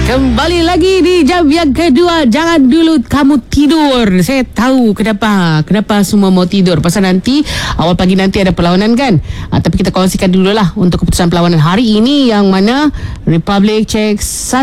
Kembali lagi di jam yang kedua. Jangan dulu kamu tidur. Saya tahu kenapa semua mau tidur. Pasal nanti awal pagi nanti ada perlawanan kan. Tapi kita kongsikan dulu lah untuk keputusan perlawanan hari ini, yang mana Republik Czech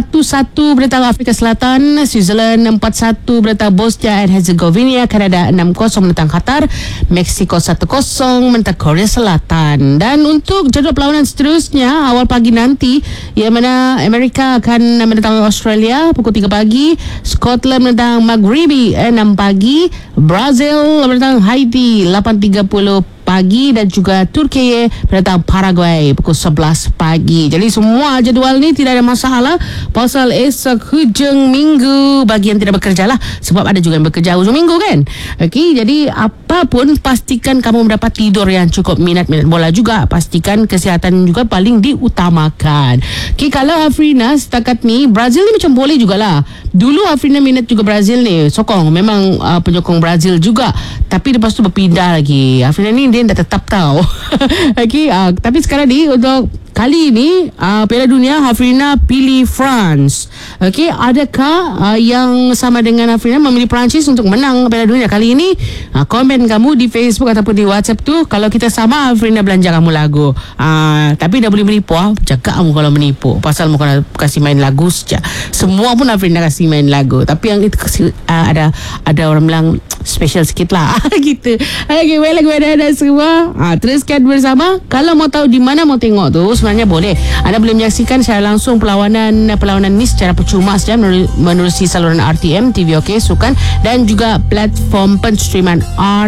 1-1 menentang Afrika Selatan, Switzerland 4-1 menentang Bosnia and Herzegovina, Kanada 6-0 menentang Qatar, Meksiko 1-0 menentang Korea Selatan. Dan untuk jadual perlawanan seterusnya awal pagi nanti, yang mana Amerika akan menentang Australia pukul 3 pagi, Scotland menentang Maghribi 6 pagi, Brazil menentang Haiti 8.30 pagi, dan juga Turki menentang Paraguay pukul 11 pagi. Jadi semua jadual ni tidak ada masalah pasal esok hujung minggu bagi yang tidak bekerja lah, sebab ada juga yang bekerja hujung minggu kan. Okey, jadi apapun pastikan kamu mendapat tidur yang cukup. Minat bola juga pastikan kesihatan juga paling diutamakan. Okey, kalau Afrina setakat ni Brazil ni macam boleh jugalah. Dulu Afrina minat juga Brazil ni, sokong, memang penyokong Brazil juga, tapi lepas tu berpindah lagi. Afrina ni dia dah tetap tahu. Okey, tapi sekarang ni untuk kali ini Piala Dunia, Afrina pilih France. Okey, adakah yang sama dengan Afrina memilih Perancis untuk menang Piala Dunia kali ini? Komen kamu di Facebook ataupun di WhatsApp tu. Kalau kita sama, Afrina belanja kamu lagu. Tapi dah boleh menipu, jaga kamu kalau menipu. Pasal mu kena kasih main lagu saja. Semua pun Afrina kasih main lagu. Tapi yang itu ada orang bilang special sikit lah. Gitu. Okey, baiklah kepada anda semua. Teruskan bersama. Kalau mau tahu di mana mau tengok tu, sebenarnya boleh. Anda boleh menyaksikan secara langsung perlawanan ni secara percuma saja menerusi saluran RTM, TV OK, Sukan, dan juga platform penstreaman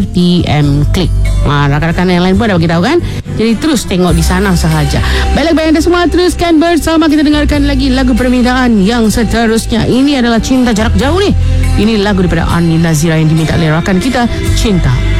RTM Klik. Rakan-rakan yang lain pun dah beritahu kan. Jadi terus tengok di sana sahaja. Baiklah anda semua, teruskan bersama. Kita dengarkan lagi lagu permintaan yang seterusnya. Ini adalah Cinta Jarak Jauh ni. Ini lagu daripada Ani Nazira yang diminta oleh rakan kita, Cinta.